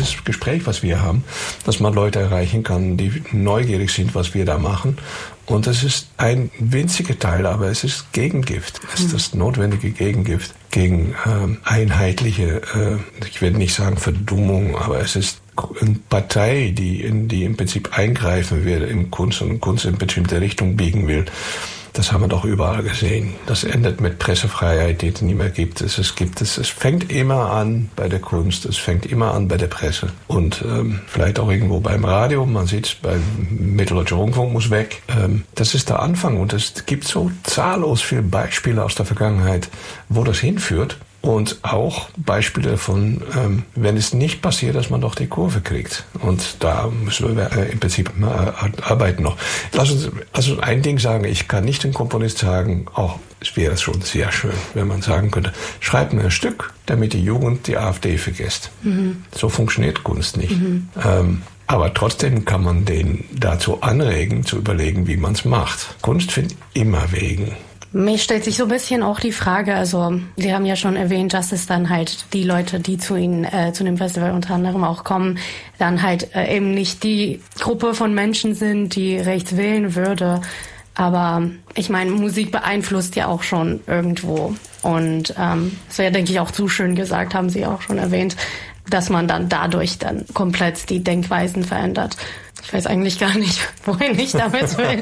dieses Gespräch, was wir haben, dass man Leute erreichen kann, die neugierig sind, was wir da machen. Und das ist ein winziger Teil, aber es ist Gegengift. Es ist das notwendige Gegengift gegen einheitliche, ich will nicht sagen Verdummung, aber es ist eine Partei, die im Prinzip eingreifen will in Kunst und Kunst in bestimmte Richtung biegen will. Das haben wir doch überall gesehen. Das endet mit Pressefreiheit, die es nicht mehr gibt. Es fängt immer an bei der Kunst, es fängt immer an bei der Presse. Und vielleicht auch irgendwo beim Radio, man sieht es, beim Mitteldeutscher Rundfunk muss weg. Das ist der Anfang und es gibt so zahllos viele Beispiele aus der Vergangenheit, wo das hinführt. Und auch Beispiele von, wenn es nicht passiert, dass man doch die Kurve kriegt. Und da müssen wir im Prinzip arbeiten noch. Lass uns also ein Ding sagen, ich kann nicht dem Komponist sagen, auch es wäre schon sehr schön, wenn man sagen könnte, schreib mir ein Stück, damit die Jugend die AfD vergisst. So funktioniert Kunst nicht. Aber trotzdem kann man den dazu anregen, zu überlegen, wie man es macht. Kunst findet immer Wegen. Mir stellt sich so ein bisschen auch die Frage, also Sie haben ja schon erwähnt, dass es dann halt die Leute, die zu Ihnen, zu dem Festival unter anderem auch kommen, dann halt eben nicht die Gruppe von Menschen sind, die rechts wählen würde. Aber ich meine, Musik beeinflusst ja auch schon irgendwo. Und es wäre, denke ich, auch zu schön gesagt, haben Sie auch schon erwähnt, dass man dann dadurch dann komplett die Denkweisen verändert. Ich weiß eigentlich gar nicht, wohin ich damit will.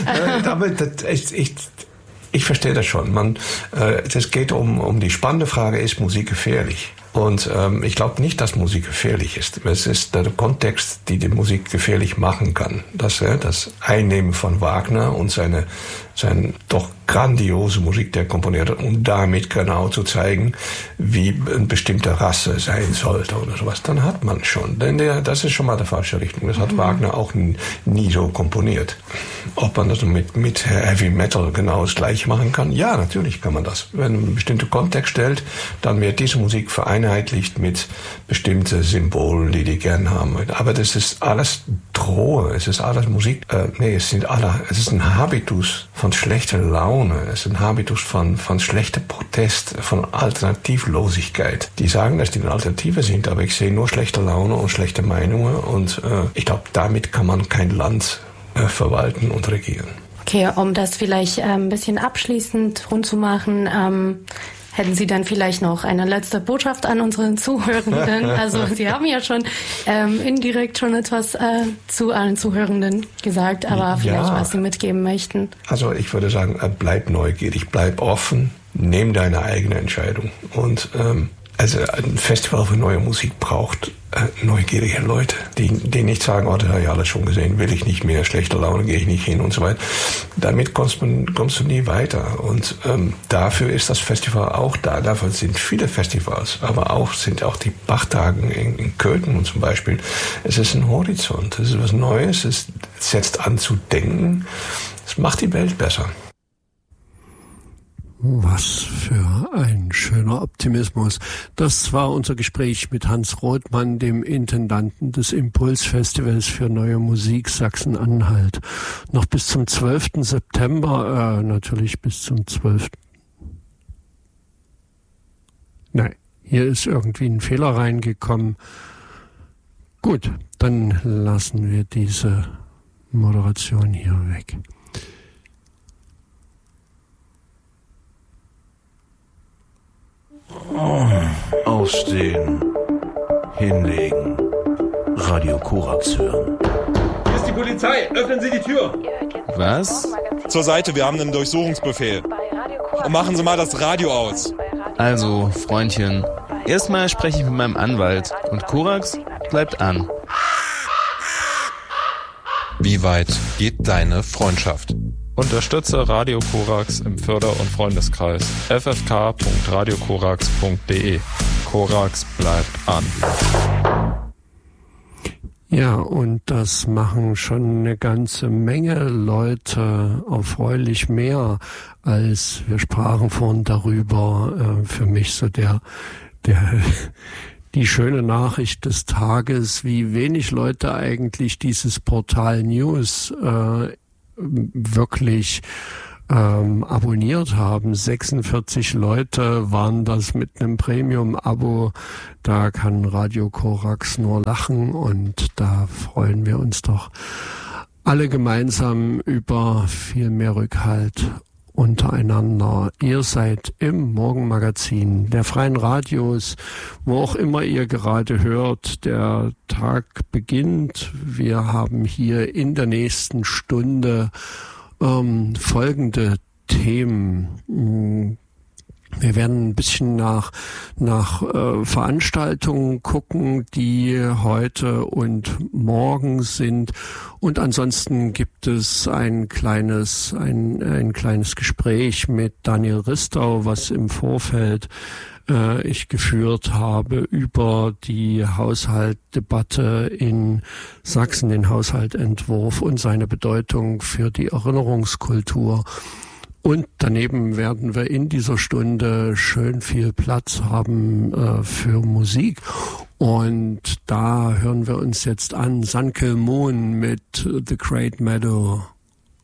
Ich verstehe das schon. Es geht um die spannende Frage, ist Musik gefährlich? Und ich glaube nicht, dass Musik gefährlich ist. Es ist der Kontext, die Musik gefährlich machen kann. Das Einnehmen von Wagner und seine doch grandiose Musik, der komponiert hat, um damit genau zu zeigen, wie eine bestimmte Rasse sein sollte oder sowas. Dann hat man schon. Denn das ist schon mal der falsche Richtung. Das hat Wagner auch nie so komponiert. Ob man das mit Heavy Metal genau das Gleiche machen kann? Ja, natürlich kann man das. Wenn man einen bestimmten Kontext stellt, dann wird diese Musik vereinheitlicht mit bestimmten Symbolen, die gern haben. Aber das ist alles Drohe. Es ist alles Musik. Es ist ein Habitus von schlechter Laune. Es ist ein Habitus von schlechter Protest, von Alternativlosigkeit. Die sagen, dass die eine Alternative sind, aber ich sehe nur schlechte Laune und schlechte Meinungen und ich glaube, damit kann man kein Land verwalten und regieren. Okay, um das vielleicht ein bisschen abschließend rund zu machen, hätten Sie dann vielleicht noch eine letzte Botschaft an unsere Zuhörenden? Also Sie haben ja schon indirekt schon etwas zu allen Zuhörenden gesagt, aber vielleicht was Sie mitgeben möchten. Also ich würde sagen, bleib neugierig, bleib offen, nimm deine eigene Entscheidung. Und also ein Festival für neue Musik braucht neugierige Leute, die nicht sagen, oh, das habe ich alles schon gesehen, will ich nicht mehr, schlechte Laune, gehe ich nicht hin und so weiter. Damit kommst du nie weiter. Und dafür ist das Festival auch da. Dafür sind viele Festivals, aber sind auch die Bachtagen in Köthen zum Beispiel. Es ist ein Horizont, es ist was Neues, es setzt an zu denken, es macht die Welt besser. Was für ein schöner Optimismus. Das war unser Gespräch mit Hans Rothmann, dem Intendanten des Impulsfestivals für neue Musik Sachsen-Anhalt. Noch bis zum 12. September, natürlich bis zum 12. Nein, hier ist irgendwie ein Fehler reingekommen. Gut, dann lassen wir diese Moderation hier weg. Aufstehen, hinlegen, Radio Korax hören. Hier ist die Polizei, öffnen Sie die Tür. Was? Zur Seite, wir haben einen Durchsuchungsbefehl. Und machen Sie mal das Radio aus. Also, Freundchen, erstmal spreche ich mit meinem Anwalt und Korax bleibt an. Wie weit geht deine Freundschaft? Unterstütze Radio Korax im Förder- und Freundeskreis. ffk.radiokorax.de. Korax bleibt an. Ja, und das machen schon eine ganze Menge Leute, erfreulich mehr, als wir sprachen vorhin darüber. Für mich so die schöne Nachricht des Tages, wie wenig Leute eigentlich dieses Portal News wirklich abonniert haben. 46 Leute waren das mit einem Premium-Abo. Da kann Radio Korax nur lachen und da freuen wir uns doch alle gemeinsam über viel mehr Rückhalt untereinander. Ihr seid im Morgenmagazin der Freien Radios, wo auch immer ihr gerade hört. Der Tag beginnt. Wir haben hier in der nächsten Stunde folgende Themen. Wir werden ein bisschen nach Veranstaltungen gucken, die heute und morgen sind. Und ansonsten gibt es ein kleines Gespräch mit Daniel Ristau, was im Vorfeld ich geführt habe über die Haushaltsdebatte in Sachsen, den Haushaltsentwurf und seine Bedeutung für die Erinnerungskultur. Und daneben werden wir in dieser Stunde schön viel Platz haben für Musik. Und da hören wir uns jetzt an Sun Kil Moon mit The Great Meadow.